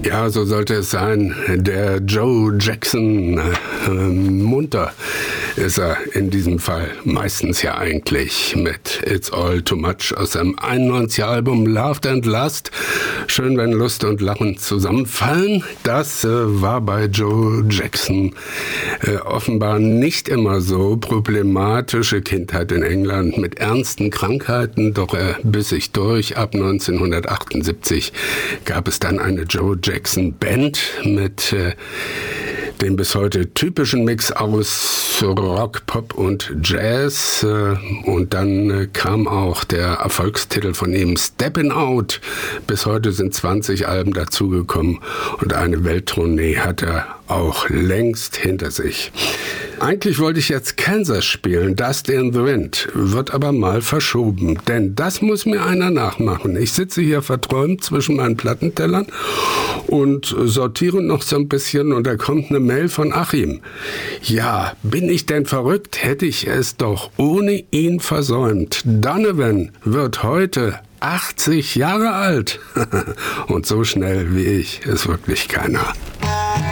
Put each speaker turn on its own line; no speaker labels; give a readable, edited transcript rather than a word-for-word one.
Ja, so sollte es sein. Der Joe Jackson, munter ist er in diesem Fall. Meistens ja eigentlich mit It's All Too Much aus seinem 91 Album Laughed and Lust. Schön, wenn Lust und Lachen zusammenfallen. Das war bei Joe Jackson offenbar nicht immer so. Problematische Kindheit in England mit ernsten Krankheiten, doch er biss sich durch. Ab 1978 gab es dann eine Joe Jackson Band mit dem bis heute typischen Mix aus Rock, Pop und Jazz. Und dann kam auch der Erfolgstitel von ihm, Steppin' Out. Bis heute sind 20 Alben dazugekommen und eine Welttournee hat er auch längst hinter sich. Eigentlich wollte ich jetzt Kansas spielen, Dust in the Wind, wird aber mal verschoben, denn das muss mir einer nachmachen. Ich sitze hier verträumt zwischen meinen Plattentellern und sortiere noch so ein bisschen und da kommt eine Mail von Achim. Ja, bin ich denn verrückt? Hätte ich es doch ohne ihn versäumt. Donovan wird heute 80 Jahre alt. Und so schnell wie ich ist wirklich keiner.